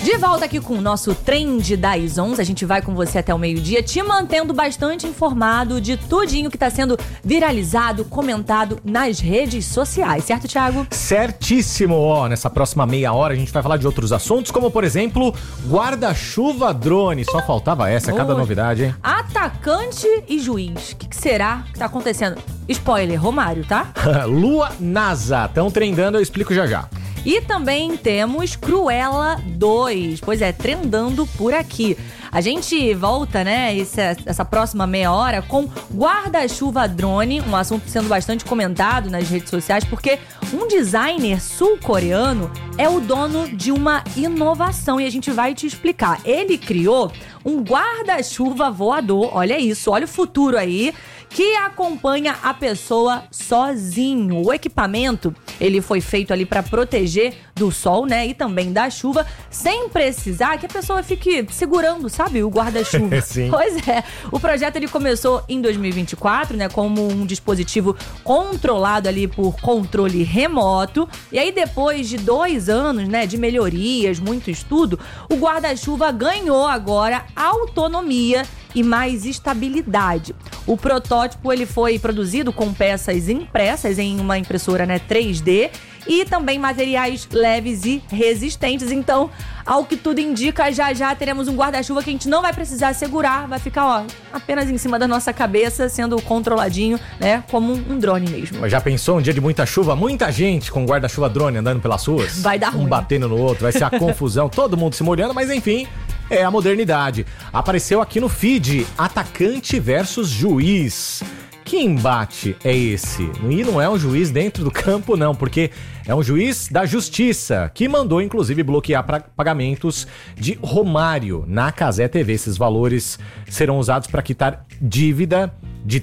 De volta aqui com o nosso Trend das 11, a gente vai com você até o meio-dia, te mantendo bastante informado de tudinho que tá sendo viralizado, comentado nas redes sociais, certo, Thiago? Certíssimo, nessa próxima meia hora a gente vai falar de outros assuntos, como por exemplo, guarda-chuva drone, só faltava essa, cada novidade, hein? Atacante e juiz, o que será que tá acontecendo? Spoiler, Romário, tá? Lua NASA, estão trendando, eu explico já já. E também temos Cruella 2, pois é, trendando por aqui. A gente volta, né, essa próxima meia hora com guarda-chuva drone, um assunto sendo bastante comentado nas redes sociais, porque um designer sul-coreano é o dono de uma inovação e a gente vai te explicar. Ele criou um guarda-chuva voador, olha isso, olha o futuro aí, que acompanha a pessoa sozinho. O equipamento, ele foi feito ali para proteger do sol, né, e também da chuva, sem precisar que a pessoa fique segurando, sabe, o guarda-chuva. Sim. Pois é. O projeto, ele começou em 2024, né, como um dispositivo controlado ali por controle remoto. E aí, depois de 2 anos, né, de melhorias, muito estudo, o guarda-chuva ganhou agora autonomia e mais estabilidade. O protótipo, ele foi produzido com peças impressas em uma impressora, né, 3D e também materiais leves e resistentes. Então, ao que tudo indica, já teremos um guarda-chuva que a gente não vai precisar segurar, vai ficar, apenas em cima da nossa cabeça, sendo controladinho, né, como um drone mesmo. Mas já pensou um dia de muita chuva, muita gente com guarda-chuva drone andando pelas ruas? Vai dar ruim. Um batendo no outro, vai ser a confusão, todo mundo se molhando, mas enfim, é a modernidade. Apareceu aqui no feed, atacante versus juiz. Que embate é esse? E não é um juiz dentro do campo, não, porque é um juiz da justiça, que mandou, inclusive, bloquear pagamentos de Romário na Cazé TV. Esses valores serão usados para quitar dívida de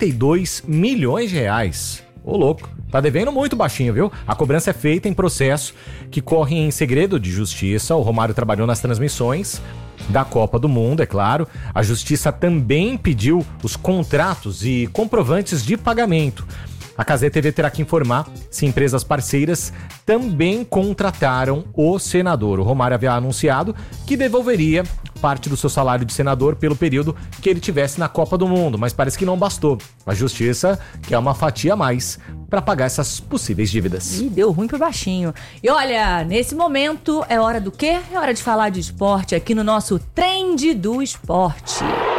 32 milhões de reais. Ô, louco, tá devendo muito baixinho, viu? A cobrança é feita em processo que corre em segredo de justiça. O Romário trabalhou nas transmissões da Copa do Mundo, é claro. A justiça também pediu os contratos e comprovantes de pagamento. A Cazé TV terá que informar se empresas parceiras também contrataram o senador. O Romário havia anunciado que devolveria parte do seu salário de senador pelo período que ele tivesse na Copa do Mundo, mas parece que não bastou. A justiça quer uma fatia a mais para pagar essas possíveis dívidas. Ih, deu ruim pro baixinho. E olha, nesse momento é hora do quê? É hora de falar de esporte aqui no nosso Trend do Esporte.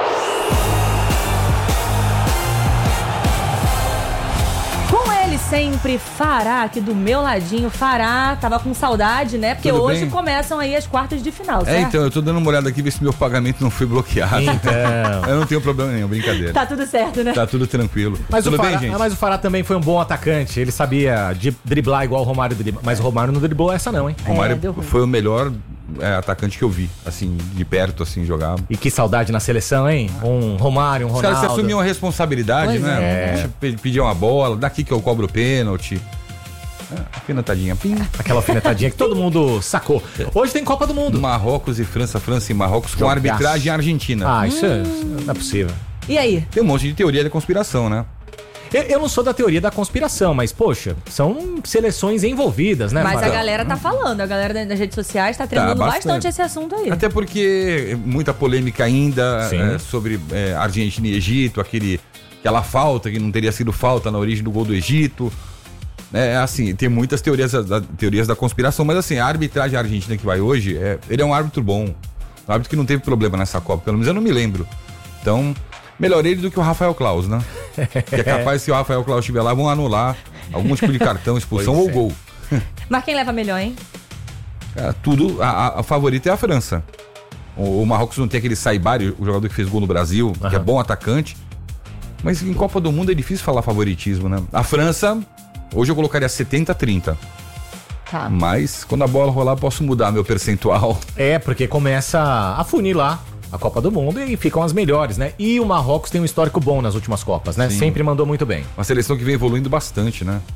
Sempre Fará, aqui do meu ladinho. Fará, tava com saudade, né? Porque Tudo hoje bem? Começam aí as quartas de final, certo? Então, eu tô dando uma olhada aqui, ver se meu pagamento não foi bloqueado. Então. Eu não tenho problema nenhum, brincadeira. Tá tudo certo, né? Tá tudo tranquilo. Mas tudo o Fará, bem, gente? mas o Fará também foi um bom atacante. Ele sabia driblar igual o Romário dribla. Mas o Romário não driblou essa não, hein? Romário deu ruim. foi o melhor atacante que eu vi, assim, de perto, assim, jogar. E que saudade na seleção, hein? Um Romário, um Os Ronaldo. caras se assumiam a responsabilidade, Pois né? é. Deixa eu pedir uma bola, daqui que eu cobro o pênalti. Alfinetadinha. Pim. Aquela alfinetadinha que todo mundo sacou. Hoje tem Copa do Mundo. Marrocos e França, França e Marrocos com Jogaço. arbitragem argentina. Ah, isso não é possível. E aí? Tem um monte de teoria da conspiração, né? Eu não sou da teoria da conspiração, mas, poxa, são seleções envolvidas, né, Mas Fará? a galera tá falando, a galera das redes sociais tá treinando bastante. bastante esse assunto aí. Até porque muita polêmica ainda Sim. sobre Argentina e Egito, aquela falta que não teria sido falta na origem do gol do Egito. Assim, tem muitas teorias da conspiração, mas assim, a arbitragem argentina que vai hoje, ele é um árbitro bom. Um árbitro que não teve problema nessa Copa, pelo menos eu não me lembro. Então, melhor ele do que o Rafael Claus, né? Que é capaz, se o Rafael Claus estiver lá, vão anular algum tipo de cartão, expulsão Pois ou é. gol. Mas quem leva melhor, hein? Tudo, a favorita é a França. O Marrocos não tem aquele Saibari, o jogador que fez gol no Brasil, que é bom atacante. Mas em Copa do Mundo é difícil falar favoritismo, né? A França, hoje eu colocaria 70-30. Tá. Mas quando a bola rolar, posso mudar meu percentual. Porque começa a funilar a Copa do Mundo e ficam as melhores, né? E o Marrocos tem um histórico bom nas últimas Copas, né? Sim. Sempre mandou muito bem. Uma seleção que vem evoluindo bastante, né?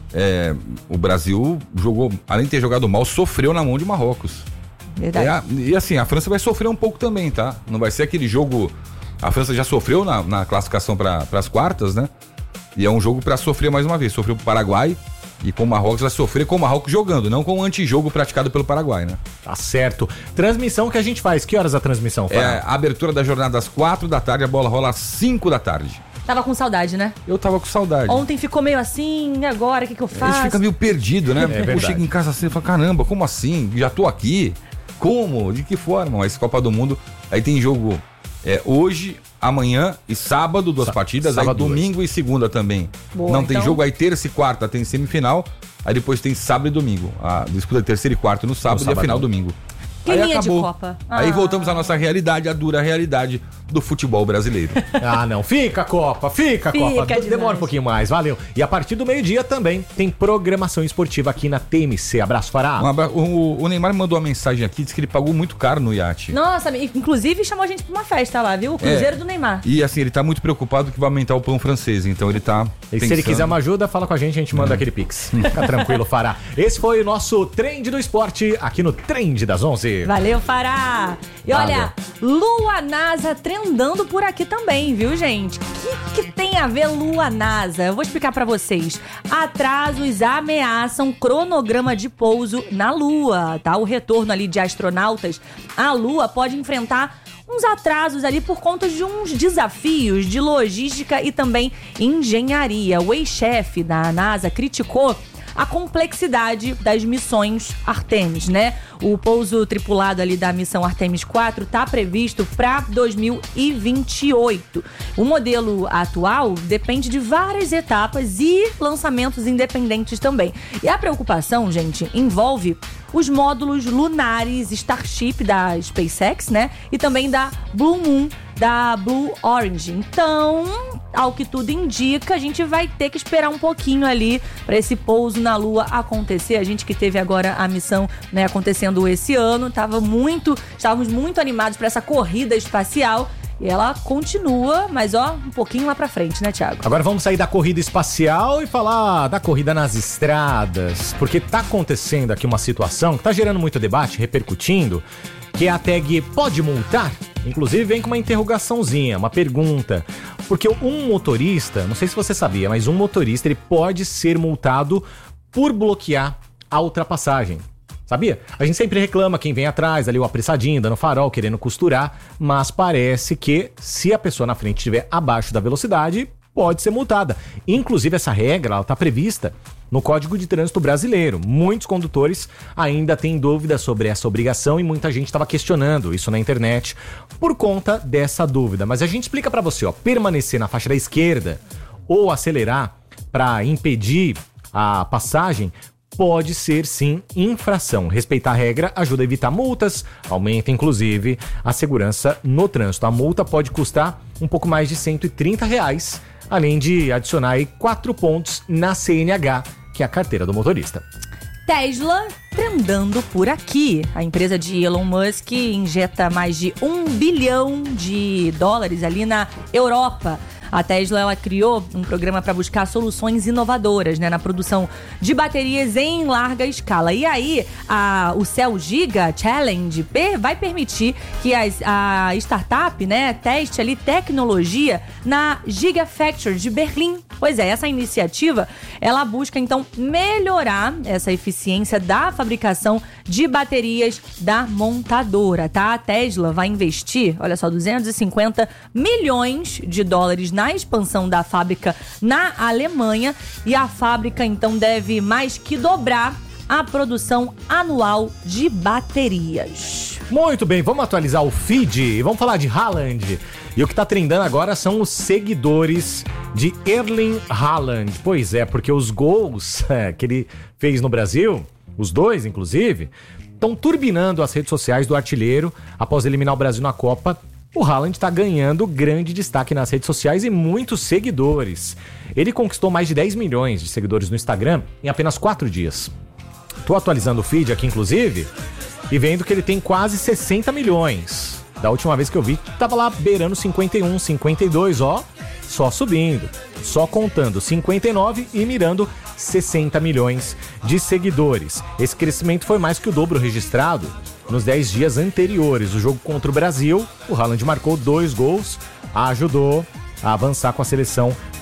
O Brasil jogou, além de ter jogado mal, sofreu na mão de Marrocos. Verdade. E assim, a França vai sofrer um pouco também, tá? Não vai ser aquele jogo... A França já sofreu na classificação para as quartas, né? E é um jogo para sofrer mais uma vez. Sofreu pro Paraguai, E com o Marrocos vai sofrer com o Marrocos jogando, não com o antijogo praticado pelo Paraguai, né? Tá certo. Transmissão que a gente faz. Que horas a transmissão? A abertura da jornada às 4 da tarde, a bola rola às 5 da tarde. Tava com saudade, né? Eu tava com saudade. Ontem ficou meio assim, e agora, o que eu faço? A gente fica meio perdido, né? verdade. Chega em casa assim e fala, caramba, como assim? Já tô aqui? Como? De que forma? Mas Copa do Mundo, aí tem jogo hoje, amanhã e sábado, duas partidas, sábado, aí domingo e segunda também. Boa, não tem então... jogo, aí terça e quarta tem semifinal, aí depois tem sábado e domingo. A disputa terceiro e quarto no sábado e a final domingo. Climinha de Copa. Aí voltamos à nossa realidade, a dura realidade do futebol brasileiro. Ah, não. Fica a Copa, fica a Copa. Demais. Demora um pouquinho mais, valeu. E a partir do meio-dia também tem programação esportiva aqui na TMC. Abraço, Fará. O Neymar me mandou uma mensagem aqui, disse que ele pagou muito caro no iate. Nossa, inclusive chamou a gente pra uma festa lá, viu? O Cruzeiro do Neymar. E assim, ele tá muito preocupado que vai aumentar o pão francês, então ele tá E se ele quiser uma ajuda, fala com a gente manda aquele pix. Fica tranquilo, Fará. Esse foi o nosso Trend do Esporte, aqui no Trend das 11. Valeu, Fará. E olha, Lua NASA trendando por aqui também, viu, gente? O que tem a ver Lua NASA? Eu vou explicar pra vocês. Atrasos ameaçam cronograma de pouso na Lua, tá? O retorno ali de astronautas à Lua pode enfrentar uns atrasos ali por conta de uns desafios de logística e também engenharia. O ex-chefe da NASA criticou a complexidade das missões Artemis, né? O pouso tripulado ali da missão Artemis 4 está previsto para 2028. O modelo atual depende de várias etapas e lançamentos independentes também. E a preocupação, gente, envolve os módulos lunares Starship da SpaceX, né? E também da Blue Moon, da Blue Origin. Então, ao que tudo indica, a gente vai ter que esperar um pouquinho ali para esse pouso na Lua acontecer. A gente que teve agora a missão, né, acontecendo esse ano, estávamos muito animados para essa corrida espacial. E ela continua, mas um pouquinho lá pra frente, né, Thiago? Agora vamos sair da corrida espacial e falar da corrida nas estradas, porque tá acontecendo aqui uma situação que tá gerando muito debate, repercutindo, que é a tag pode multar? Inclusive vem com uma interrogaçãozinha, uma pergunta, porque um motorista, não sei se você sabia, mas um motorista ele pode ser multado por bloquear a ultrapassagem. Sabia? A gente sempre reclama quem vem atrás, ali o apressadinho, dando farol, querendo costurar, mas parece que se a pessoa na frente estiver abaixo da velocidade, pode ser multada. Inclusive essa regra, ela está prevista no Código de Trânsito Brasileiro. Muitos condutores ainda têm dúvidas sobre essa obrigação e muita gente estava questionando isso na internet por conta dessa dúvida. Mas a gente explica para você, permanecer na faixa da esquerda ou acelerar para impedir a passagem pode ser sim infração. Respeitar a regra ajuda a evitar multas, aumenta inclusive a segurança no trânsito. A multa pode custar um pouco mais de R$130, além de adicionar aí 4 pontos na CNH, que é a carteira do motorista. Tesla trendando por aqui. A empresa de Elon Musk injeta mais de $1 bilhão ali na Europa. A Tesla ela criou um programa para buscar soluções inovadoras, né, na produção de baterias em larga escala. E aí, o Cell Giga Challenge vai permitir que a startup, né, teste ali tecnologia na Gigafactory de Berlim. Pois é, essa iniciativa, ela busca então melhorar essa eficiência da fabricação de baterias da montadora, tá? A Tesla vai investir, olha só, $250 milhões na expansão da fábrica na Alemanha, e a fábrica então deve mais que dobrar a produção anual de baterias. Muito bem, vamos atualizar o feed e vamos falar de Haaland. E o que tá trendando agora são os seguidores de Erling Haaland. Pois é, porque os gols que ele fez no Brasil, os dois inclusive, estão turbinando as redes sociais do artilheiro após eliminar o Brasil na Copa. O Haaland está ganhando grande destaque nas redes sociais e muitos seguidores. Ele conquistou mais de 10 milhões de seguidores no Instagram em apenas 4 dias. Tô atualizando o feed aqui, inclusive, e vendo que ele tem quase 60 milhões. Da última vez que eu vi, tava lá beirando 51, 52, só subindo, só contando 59 e mirando 60 milhões de seguidores. Esse crescimento foi mais que o dobro registrado nos 10 dias anteriores. O jogo contra o Brasil, o Haaland marcou 2 gols, ajudou a avançar com a seleção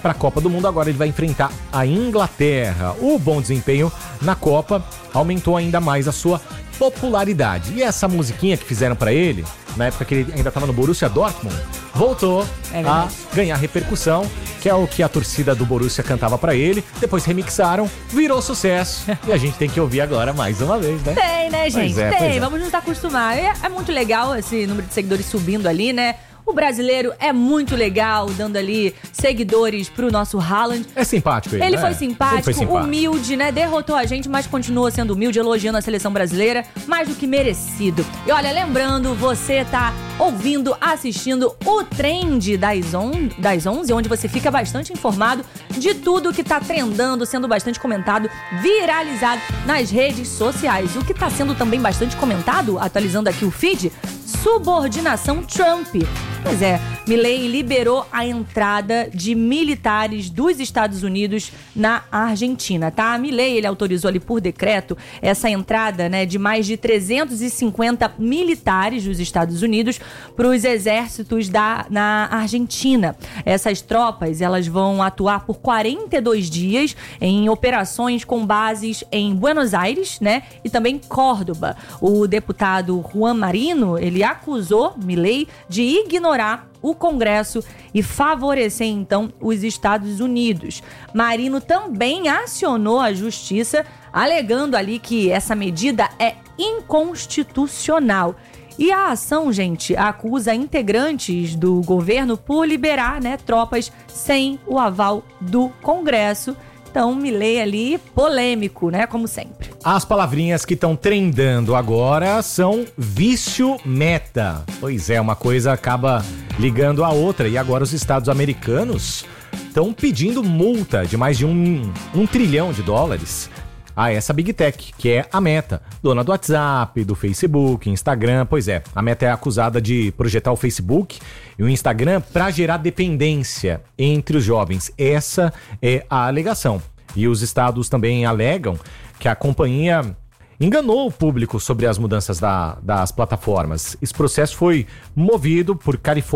para a Copa do Mundo. Agora ele vai enfrentar a Inglaterra. O bom desempenho na Copa aumentou ainda mais a sua popularidade. E essa musiquinha que fizeram para ele, na época que ele ainda estava no Borussia Dortmund, voltou a ganhar repercussão, que é o que a torcida do Borussia cantava para ele. Depois remixaram, virou sucesso. E a gente tem que ouvir agora mais uma vez, né? Tem, né, gente? Pois é. Vamos nos acostumar. É muito legal esse número de seguidores subindo ali, né? O brasileiro é muito legal, dando ali seguidores pro nosso Haaland. É simpático ele, Ele né? foi simpático, humilde, né? Derrotou a gente, mas continua sendo humilde, elogiando a seleção brasileira, mais do que merecido. E olha, lembrando, você tá ouvindo, assistindo o Trend das 11, onde você fica bastante informado de tudo que tá trendando, sendo bastante comentado, viralizado nas redes sociais. O que tá sendo também bastante comentado, atualizando aqui o feed, subordinação Trump. Pois é, Milei liberou a entrada de militares dos Estados Unidos na Argentina, tá? Milei, ele autorizou ali por decreto essa entrada, né, de mais de 350 militares dos Estados Unidos para os exércitos na Argentina. Essas tropas, elas vão atuar por 42 dias em operações com bases em Buenos Aires, né, e também Córdoba. O deputado Juan Marino, ele acusou Milei de ignorar o Congresso e favorecer, então, os Estados Unidos. Marino também acionou a justiça, alegando ali que essa medida é inconstitucional. E a ação, gente, acusa integrantes do governo por liberar, né, tropas sem o aval do Congresso. Então, Milei ali, polêmico, né? Como sempre. As palavrinhas que estão trendando agora são vício meta. Pois é, uma coisa acaba ligando a outra. E agora os estados americanos estão pedindo multa de mais de um trilhão de dólares a essa Big Tech, que é a Meta, dona do WhatsApp, do Facebook, Instagram. Pois é, a Meta é acusada de projetar o Facebook e o Instagram para gerar dependência entre os jovens. Essa é a alegação. E os estados também alegam que a companhia enganou o público sobre as mudanças das plataformas. Esse processo foi movido por